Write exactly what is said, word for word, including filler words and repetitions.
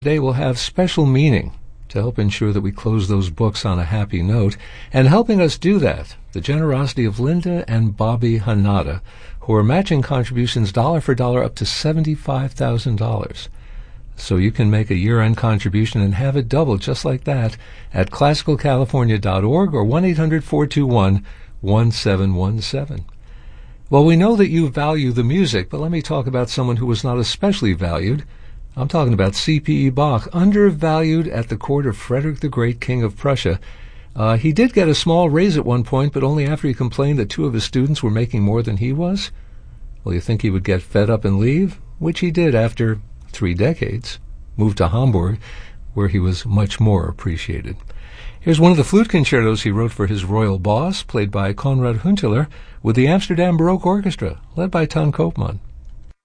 Today will have special meaning to help ensure that we close those books on a happy note. And helping us do that, the generosity of Linda and Bobby Hanada, who are matching contributions dollar for dollar up to seventy-five thousand dollars. So you can make a year-end contribution and have it doubled just like that at classical california dot org or one eight hundred four two one one seven one seven. Well, we know that you value the music, but let me talk about someone who was not especially valued. I'm talking about C P E Bach, undervalued at the court of Frederick the Great, King of Prussia. Uh, he did get a small raise at one point, but only after he complained that two of his students were making more than he was. Well, you think he would get fed up and leave? Which he did after three decades. Moved to Hamburg, where he was much more appreciated. Here's one of the flute concertos he wrote for his royal boss, played by Konrad Hunteler, with the Amsterdam Baroque Orchestra, led by Ton Koopman.